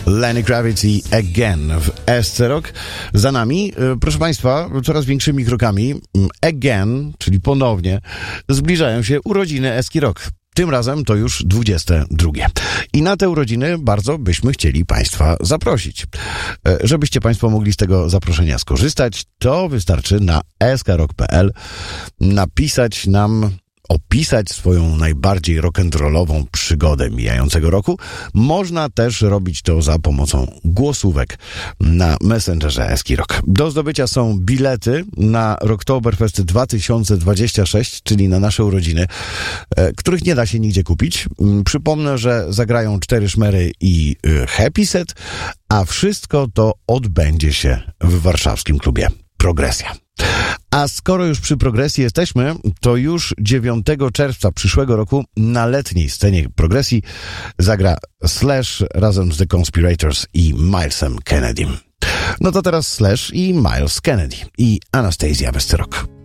Lenny Kravitz i Again w SC Rock. Za nami, proszę Państwa, coraz większymi krokami Again, czyli ponownie, zbliżają się urodziny SC Rock. Tym razem to już 22. I na te urodziny bardzo byśmy chcieli Państwa zaprosić. Żebyście Państwo mogli z tego zaproszenia skorzystać, to wystarczy na skrok.pl napisać nam, opisać swoją najbardziej rock'n'rollową przygodę mijającego roku. Można też robić to za pomocą głosówek na Messengerze SC Rock. Do zdobycia są bilety na Rocktoberfest 2026, czyli na nasze urodziny, których nie da się nigdzie kupić. Przypomnę, że zagrają 4 szmery i Happy Set, a wszystko to odbędzie się w warszawskim klubie Progresja. A skoro już przy Progresji jesteśmy, to już 9 czerwca przyszłego roku na letniej scenie Progresji zagra Slash razem z The Conspirators i Milesem Kennedym. No to teraz Slash i Miles Kennedy i Anastasia w SC Rock.